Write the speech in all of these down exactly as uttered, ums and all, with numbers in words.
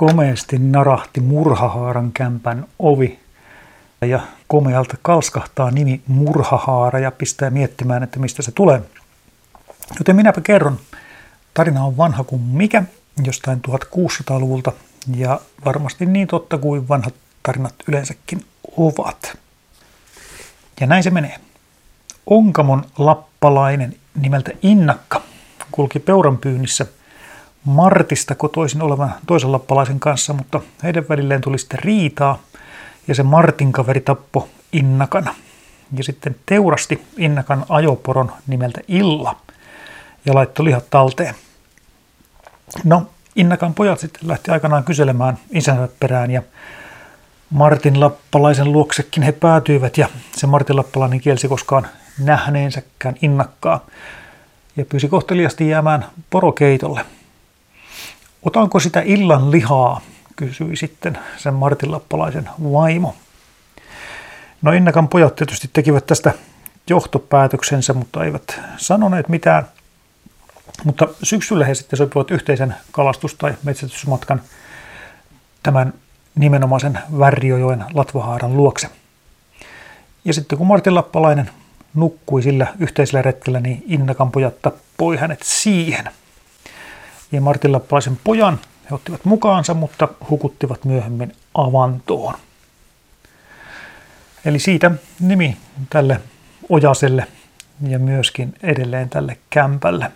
komeasti narahti Murhahaaran kämpän ovi ja komealta kalskahtaa nimi Murhahaara ja pistää miettimään, että mistä se tulee. Joten minäpä kerron. Tarina on vanha kuin mikä, jostain tuhatkuusisataaluvulta ja varmasti niin totta kuin vanhat tarinat yleensäkin ovat. Ja näin se menee. Onkamon lappalainen nimeltä Innakka kulki peuranpyynnissä Martista kotoisin olevan toisen lappalaisen kanssa, mutta heidän välilleen tuli sitten riitaa ja se Martin kaveri tappoi Innakan ja sitten teurasti Innakan ajoporon nimeltä Illa ja laittoi lihat talteen. No, Innakan pojat sitten lähti aikanaan kyselemään isänsä perään ja Martin lappalaisen luoksekin he päätyivät ja se Martin lappalainen kielsi koskaan nähneensäkään Innakkaa ja pyysi kohteliasti jäämään porokeitolle. Otanko sitä illan lihaa, kysyi sitten sen Martin lappalaisen vaimo. No Innakan pojat tietysti tekivät tästä johtopäätöksensä, mutta eivät sanoneet mitään. Mutta syksyllä he sitten sopivat yhteisen kalastus- tai metsästysmatkan tämän nimenomaisen Värriöjoen Latvahaaran luokse. Ja sitten kun Martin lappalainen nukkui sillä yhteisellä retkellä, niin Innakan pojat tappoi hänet siihen. Ja Martin lappalaisen pojan he ottivat mukaansa, mutta hukuttivat myöhemmin avantoon. Eli siitä nimi tälle ojaselle ja myöskin edelleen tälle kämpälle.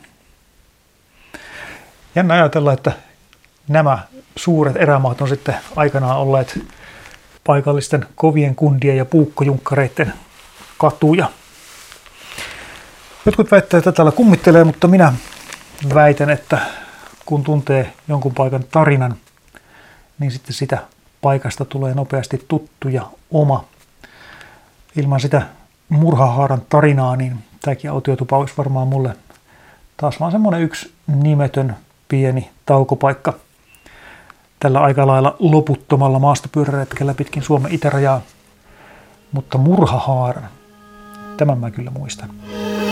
Jännä ajatella, että nämä suuret erämaat on sitten aikanaan olleet paikallisten kovien kundien ja puukkojunkkareiden katuja. Jotkut väittävät, että täällä kummittelee, mutta minä väitän, että kun tuntee jonkun paikan tarinan, niin sitten sitä paikasta tulee nopeasti tuttu ja oma. Ilman sitä Murhahaaran tarinaa, niin tämäkin autiotupa olisi varmaan mulle taas vaan semmoinen yksi nimetön pieni taukopaikka tällä aika lailla loputtomalla maastopyöräretkellä pitkin Suomen itärajaa. Mutta Murhahaaran, tämän mä kyllä muistan.